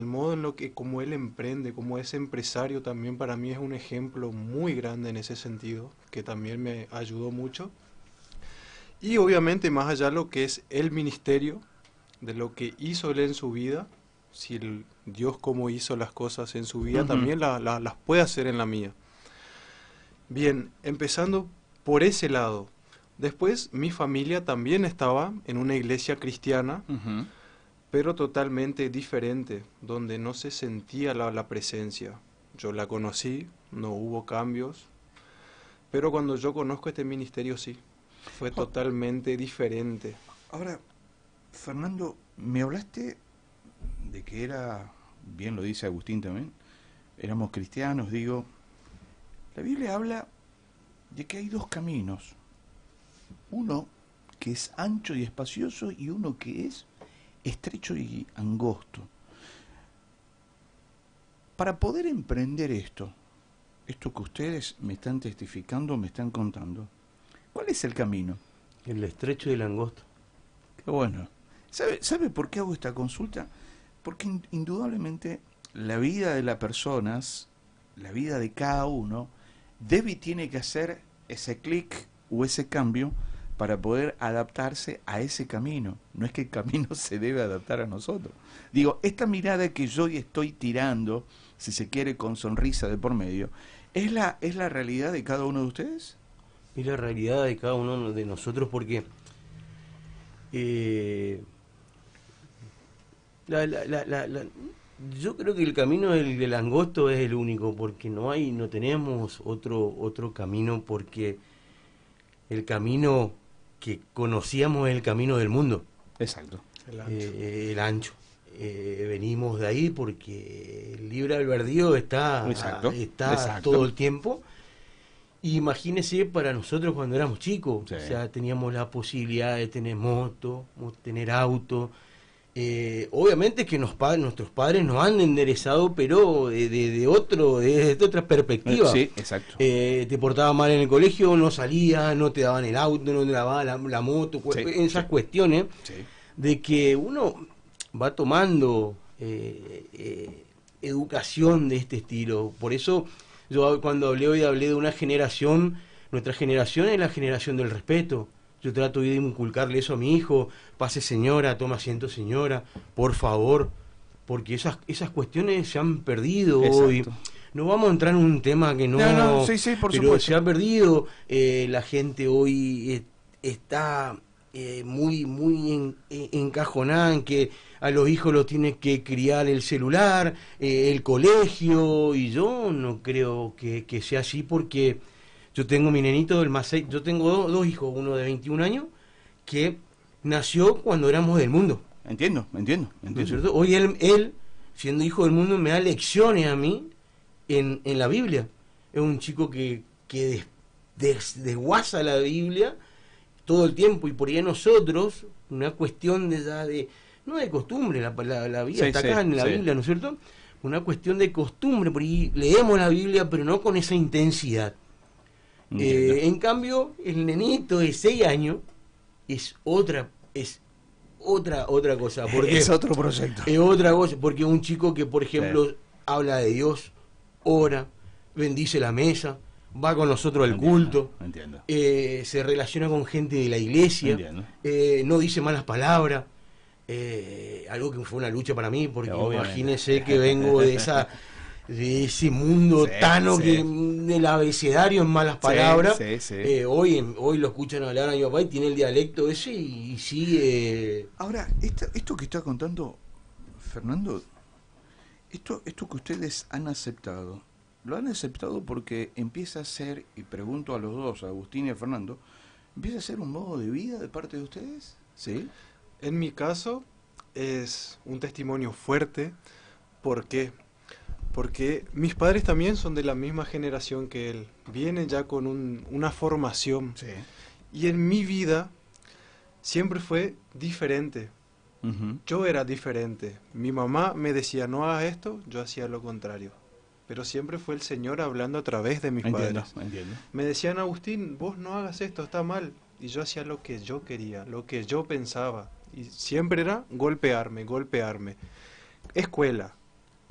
el modo en lo que, como él emprende, como es empresario también para mí es un ejemplo muy grande en ese sentido, que también me ayudó mucho. Y obviamente más allá de lo que es el ministerio, de lo que hizo él en su vida, si Dios como hizo las cosas en su vida, Ujú. también las puede hacer en la mía. Bien, empezando por ese lado. Después mi familia también estaba en una iglesia cristiana, Ujú. pero totalmente diferente, donde no se sentía la presencia. Yo la conocí, no hubo cambios, pero cuando yo conozco este ministerio sí, fue Oh, totalmente diferente. ahora, Fernando, me hablaste de que era, bien lo dice Agustín también, éramos cristianos, digo, la Biblia habla de que hay dos caminos, uno que es ancho y espacioso y uno que es estrecho y angosto. Para poder emprender esto que ustedes me están testificando, me están contando, ¿cuál es el camino? El estrecho y el angosto. Qué bueno. ¿Sabe por qué hago esta consulta? Porque indudablemente la vida de las personas, la vida de cada uno, debe y tiene que hacer ese clic o ese cambio para poder adaptarse a ese camino. No es que el camino se debe adaptar a nosotros. Digo, esta mirada que yo hoy estoy tirando, si se quiere con sonrisa de por medio, es la realidad de cada uno de ustedes? Es la realidad de cada uno de nosotros porque eh, la- la- la- la- la- yo creo que el camino del angosto es el único porque no tenemos otro camino porque el camino que conocíamos es el camino del mundo, Exacto. El ancho. el ancho. Venimos de ahí porque el libre albedrío Exacto. está todo Exacto. el tiempo. Imagínese para nosotros cuando éramos chicos, Sí. o sea, teníamos la posibilidad de tener moto, tener auto. Obviamente que nuestros padres nos han enderezado, pero de otra perspectiva. Sí, exacto. Te portabas mal en el colegio, no salías, no te daban el auto, no te daban la moto, Sí, sí, esas cuestiones sí. de que uno va tomando educación de este estilo. Por eso yo cuando hablé hoy hablé de una generación, nuestra generación es la generación del respeto. Yo trato de inculcarle eso a mi hijo, pase señora, toma asiento señora, por favor, porque esas cuestiones se han perdido hoy. Exacto. No vamos a entrar en un tema que No, no, no, sí, sí, por pero supuesto. se ha perdido. La gente hoy está muy encajonada en que a los hijos los tiene que criar el celular, el colegio, y yo no creo que sea así porque yo tengo mi nenito, yo tengo dos hijos, uno de 21 años, que nació cuando éramos del mundo, Entiendo, entiendo, ¿no es entiendo. cierto? Hoy él, siendo hijo del mundo, me da lecciones a mí en la Biblia. Es un chico que desguaza la Biblia todo el tiempo y por ahí a nosotros, una cuestión de ya de, no de costumbre, la Biblia Sí, está sí, acá en la sí. Biblia, ¿no es cierto? Una cuestión de costumbre, por ahí leemos la Biblia pero no con esa intensidad. Entiendo. En cambio, el nenito de 6 años es otra cosa, porque Es otro proyecto. es otra cosa, porque un chico que, por Sí. ejemplo, habla de Dios, ora, bendice la mesa, va con nosotros al Entiendo, culto, entiendo. se relaciona con gente de la iglesia, Entiendo. no dice malas palabras, algo que fue una lucha para mí, porque Obviamente. imagínese que vengo de ese mundo Sí, tano sí. que del abecedario en malas palabras. Sí, sí. Hoy lo escuchan hablar a mi papá y tiene el dialecto ese y sigue. Ahora, esto que está contando Fernando, esto que ustedes han aceptado, lo han aceptado porque empieza a ser, y pregunto a los dos, a Agustín y a Fernando, ¿empieza a ser un modo de vida de parte de ustedes? ¿Sí? En mi caso es un testimonio fuerte. ¿Por qué? Porque mis padres también son de la misma generación que él. Vienen ya con una formación. Sí. Y en mi vida siempre fue diferente. Ujú. Yo era diferente. Mi mamá me decía no hagas esto, yo hacía lo contrario. Pero siempre fue el Señor hablando a través de mis Entiendo, padres. entiendo. Me decían, Agustín, vos no hagas esto, está mal. Y yo hacía lo que yo quería, lo que yo pensaba. Y siempre era golpearme, golpearme. Escuela.